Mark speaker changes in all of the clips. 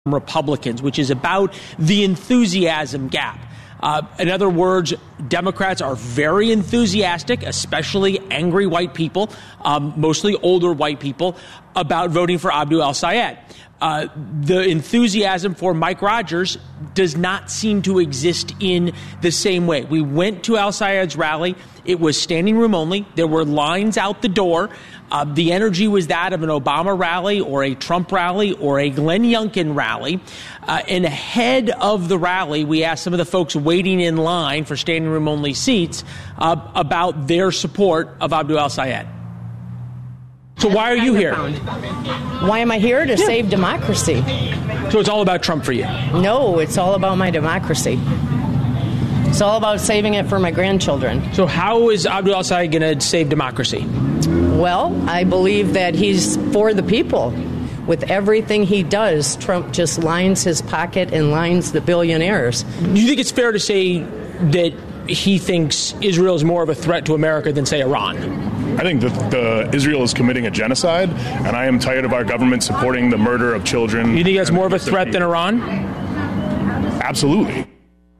Speaker 1: Republicans, which is about the enthusiasm gap. In other words, Democrats are very enthusiastic, especially angry white people, mostly older white people, about voting for Abdul el-Sayed. The enthusiasm for Mike Rogers does not seem to exist in the same way. We went to el-Sayed's rally. It was standing room only. There were lines out the door. The energy was that of an Obama rally or a Trump rally or a Glenn Youngkin rally. And ahead of the rally, we asked some of the folks waiting in line for standing room only seats about their support of Abdul el-Sayed. So why are you here?
Speaker 2: Why am I here? To save democracy.
Speaker 1: So it's all about Trump for you?
Speaker 2: No, it's all about my democracy. It's all about saving it for my grandchildren.
Speaker 1: So how is Abdul el-Sayed going to save democracy?
Speaker 2: Well, I believe that he's for the people. With everything he does, Trump just lines his pocket and lines the billionaires.
Speaker 1: Do you think it's fair to say that he thinks Israel is more of a threat to America than, say, Iran?
Speaker 3: I think that Israel is committing a genocide, and I am tired of our government supporting the murder of children.
Speaker 1: You think that's more of a threat than Iran?
Speaker 3: Absolutely.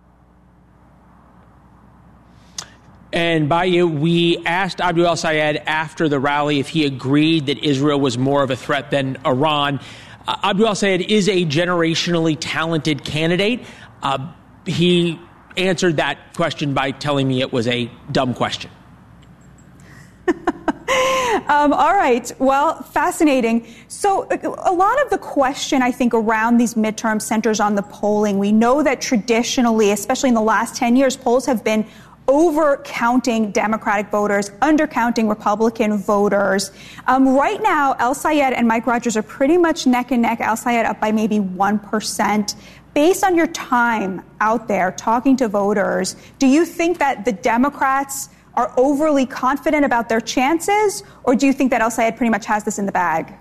Speaker 1: And Bayou, we asked Abdul el-Sayed after the rally if he agreed that Israel was more of a threat than Iran. Abdul el-Sayed is a generationally talented candidate. He answered that question by telling me it was a dumb question.
Speaker 4: All right. Well, fascinating. So a lot of the question, I think, around these midterms centers on the polling. We know that traditionally, especially in the last 10 years, polls have been over-counting Democratic voters, undercounting Republican voters. Right now, el-Sayed and Mike Rogers are pretty much neck and neck. El-Sayed up by maybe 1%. Based on your time out there talking to voters, do you think that the Democrats are overly confident about their chances, or do you think that el-Sayed pretty much has this in the bag?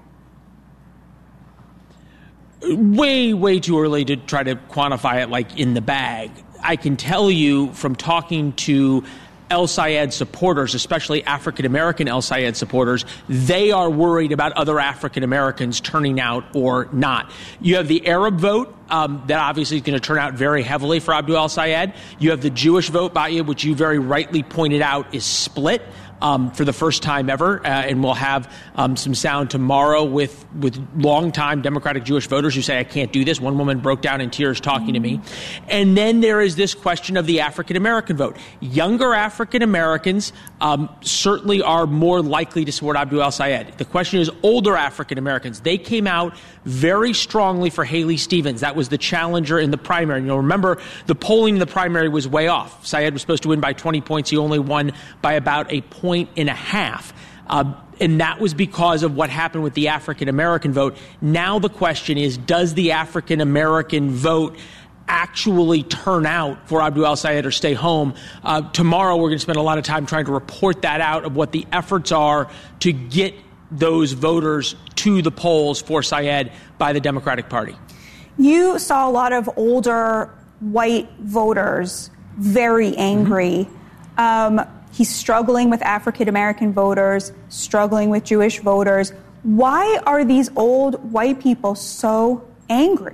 Speaker 1: Way too early to try to quantify it like in the bag. I can tell you from talking to el-Sayed supporters, especially African-American el-Sayed supporters, they are worried about other African-Americans turning out or not. You have the Arab vote that obviously is going to turn out very heavily for Abdul el-Sayed. You have the Jewish vote, Bayou, which you very rightly pointed out is split for the first time ever. And we'll have some sound tomorrow with longtime Democratic Jewish voters who say, I can't do this. One woman broke down in tears talking to me. And then there is this question of the African-American vote. Younger African-Americans certainly are more likely to support Abdul el-Sayed. The question is older African-Americans. They came out very strongly for Haley Stevens. That was the challenger in the primary. You'll remember the polling in the primary was way off. Sayed was supposed to win by 20 points. He only won by about a point and a half. And that was because of what happened with the African-American vote. Now the question is, does the African-American vote actually turn out for Abdul el-Sayed or stay home? Tomorrow we're going to spend a lot of time trying to report that out of what the efforts are to get those voters to the polls for Sayed by the Democratic Party. You saw a lot of older white voters very angry. He's struggling with African-American voters, struggling with Jewish voters. Why are these old white people so angry?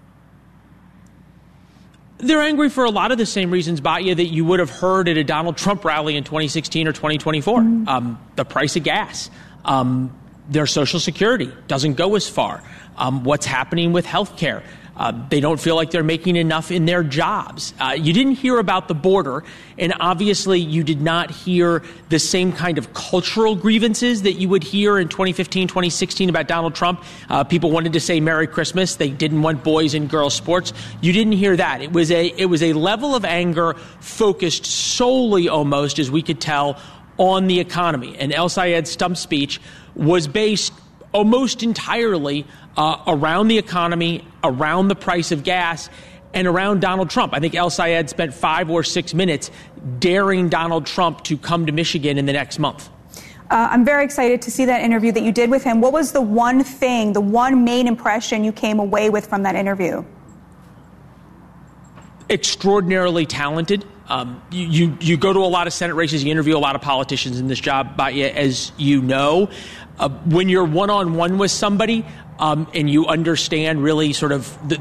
Speaker 1: They're angry for a lot of the same reasons, Batya, that you would have heard at a Donald Trump rally in 2016 or 2024. The price of gas, their Social Security doesn't go as far. What's happening with health care? They don't feel like they're making enough in their jobs. You didn't hear about the border, and obviously you did not hear the same kind of cultural grievances that you would hear in 2015, 2016 about Donald Trump. People wanted to say Merry Christmas. They didn't want boys and girls sports. You didn't hear that. It was a level of anger focused solely, almost, as we could tell, on the economy. And el-Sayed's stump speech was based almost entirely around the economy, around the price of gas, and around Donald Trump. I think el-Sayed spent 5 or 6 minutes daring Donald Trump to come to Michigan in the next month. I'm very excited to see that interview that you did with him. What was the one thing, the one main impression you came away with from that interview? Extraordinarily talented. You go to a lot of Senate races, you interview a lot of politicians in this job, as you know. When you're one-on-one with somebody and you understand really sort of